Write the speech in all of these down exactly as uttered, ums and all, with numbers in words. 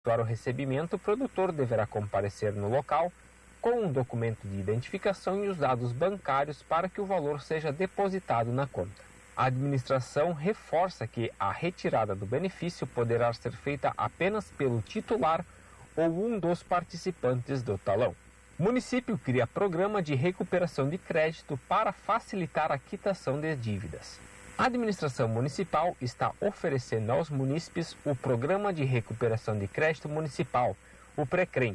Para o recebimento, o produtor deverá comparecer no local com um documento de identificação e os dados bancários para que o valor seja depositado na conta. A administração reforça que a retirada do benefício poderá ser feita apenas pelo titular ou um dos participantes do talão. O município cria programa de recuperação de crédito para facilitar a quitação de dívidas. A administração municipal está oferecendo aos munícipes o Programa de Recuperação de Crédito Municipal, o PRECREM,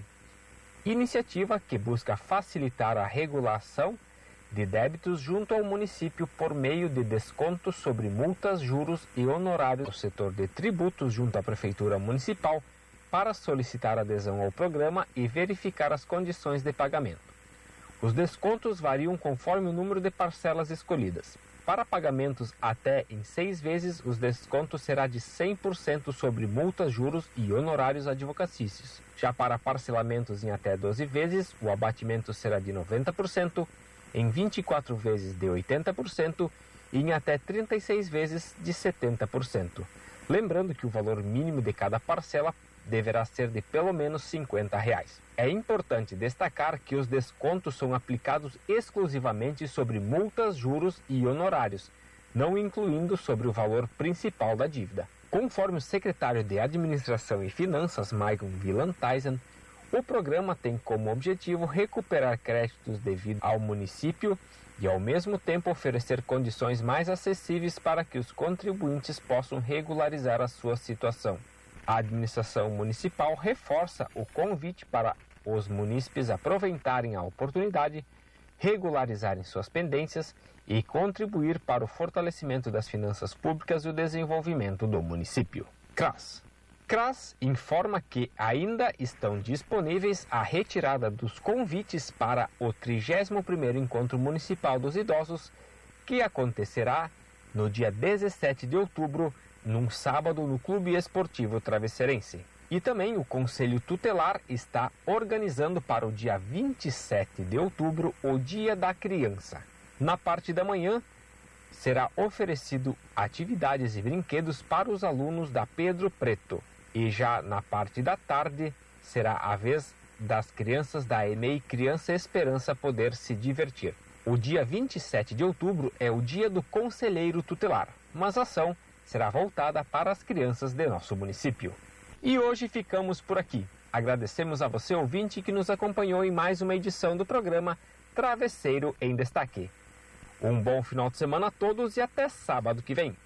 iniciativa que busca facilitar a regulação de débitos junto ao município por meio de descontos sobre multas, juros e honorários do setor de tributos junto à Prefeitura Municipal para solicitar adesão ao programa e verificar as condições de pagamento. Os descontos variam conforme o número de parcelas escolhidas. Para pagamentos até em seis vezes, os descontos será de cem por cento sobre multas, juros e honorários advocacícios. Já para parcelamentos em até doze vezes, o abatimento será de noventa por cento, em vinte e quatro vezes de oitenta por cento e em até trinta e seis vezes de setenta por cento. Lembrando que o valor mínimo de cada parcela deverá ser de pelo menos cinquenta reais. É importante destacar que os descontos são aplicados exclusivamente sobre multas, juros e honorários, não incluindo sobre o valor principal da dívida. Conforme o secretário de Administração e Finanças, Maicon Villantaisen, o programa tem como objetivo recuperar créditos devido ao município e, ao mesmo tempo, oferecer condições mais acessíveis para que os contribuintes possam regularizar a sua situação. A administração municipal reforça o convite para os munícipes aproveitarem a oportunidade, regularizarem suas pendências e contribuir para o fortalecimento das finanças públicas e o desenvolvimento do município. CRAS. CRAS informa que ainda estão disponíveis a retirada dos convites para o trigésimo primeiro Encontro Municipal dos Idosos, que acontecerá no dia dezessete de outubro, num sábado, no Clube Esportivo Travesseirense. E também o Conselho Tutelar está organizando para o dia vinte e sete de outubro o Dia da Criança. Na parte da manhã, será oferecido atividades e brinquedos para os alunos da Pedro Preto. E já na parte da tarde, será a vez das crianças da E M E I Criança Esperança poder se divertir. O dia vinte e sete de outubro é o Dia do Conselheiro Tutelar, mas a ação será voltada para as crianças de nosso município. E hoje ficamos por aqui. Agradecemos a você, ouvinte, que nos acompanhou em mais uma edição do programa Travesseiro em Destaque. Um bom final de semana a todos e até sábado que vem.